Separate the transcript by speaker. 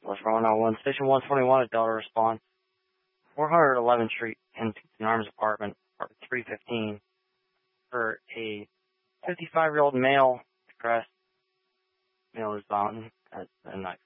Speaker 1: What's wrong now? Station 121 at Delta response. 411th Street, Kensington Arms Apartment 315, for a 55-year-old male. Address. Male is bound at 9